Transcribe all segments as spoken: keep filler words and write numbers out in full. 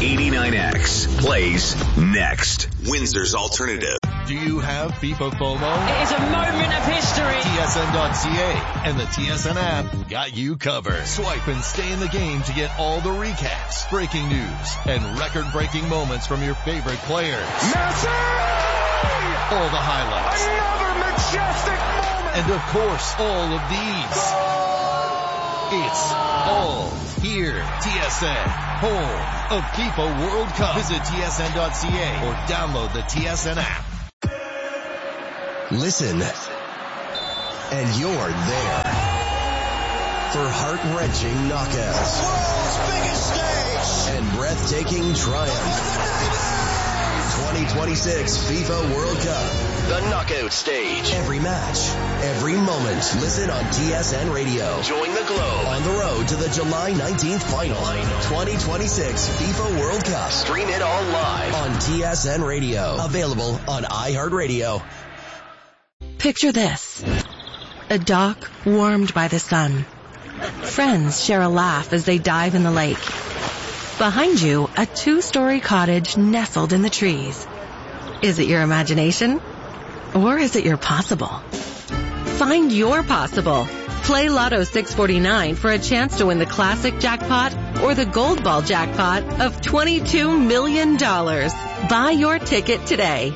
eighty-nine X plays next. Windsor's Alternative. Do you have FIFA FOMO? It is a moment of history. T S N dot C A and the T S N app got you covered. Swipe and stay in the game to get all the recaps, breaking news, and record-breaking moments from your favorite players. Messi! All the highlights. Another majestic moment! And of course, all of these. Goal! It's all here. T S N, home of FIFA World Cup. Visit T S N dot C A or download the T S N app. Listen, and you're there for heart-wrenching knockouts, world's biggest stage, and breathtaking triumph. twenty twenty-six FIFA World Cup, the knockout stage. Every match, every moment. Listen on T S N Radio. Join the Globe on the road to the July nineteenth final. twenty twenty-six FIFA World Cup. Stream it all live on T S N Radio. Available on iHeartRadio. Picture this. A dock warmed by the sun. Friends share a laugh as they dive in the lake. Behind you, a two-story cottage nestled in the trees. Is it your imagination? Or is it your possible? Find your possible. Play Lotto six forty-nine for a chance to win the classic jackpot or the gold ball jackpot of twenty-two million dollars. Buy your ticket today.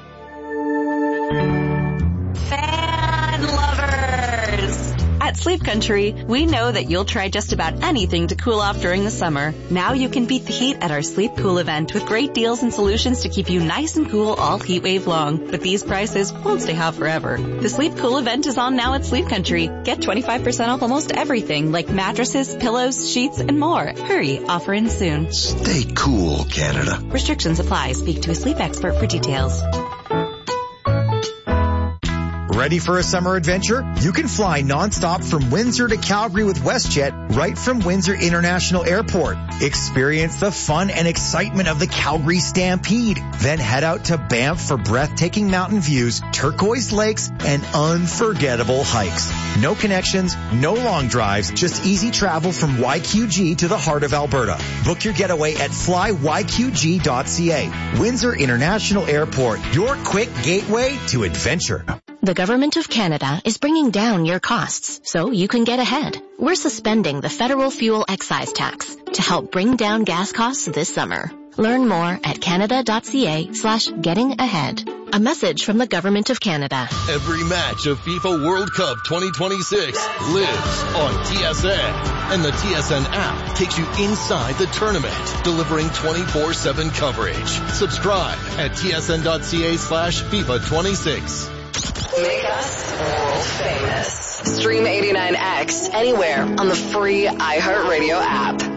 Fan lovers! At Sleep Country, we know that you'll try just about anything to cool off during the summer. Now you can beat the heat at our Sleep Cool event with great deals and solutions to keep you nice and cool all heat wave long. But these prices won't stay hot forever. The Sleep Cool event is on now at Sleep Country. Get twenty-five percent off almost everything like mattresses, pillows, sheets, and more. Hurry, offer ends soon. Stay cool, Canada. Restrictions apply. Speak to a sleep expert for details. Ready for a summer adventure? You can fly nonstop from Windsor to Calgary with WestJet right from Windsor International Airport. Experience the fun and excitement of the Calgary Stampede. Then head out to Banff for breathtaking mountain views, turquoise lakes, and unforgettable hikes. No connections, no long drives, just easy travel from Y Q G to the heart of Alberta. Book your getaway at fly Y Q G dot C A. Windsor International Airport, your quick gateway to adventure. The Government of Canada is bringing down your costs so you can get ahead. We're suspending the federal fuel excise tax to help bring down gas costs this summer. Learn more at canada dot c a slash getting ahead. A message from the Government of Canada. Every match of FIFA World Cup twenty twenty-six lives on T S N. And the T S N app takes you inside the tournament, delivering twenty-four seven coverage. Subscribe at T S N dot C A slash FIFA twenty-six. Make us world famous. Stream eighty-nine X anywhere on the free iHeartRadio app.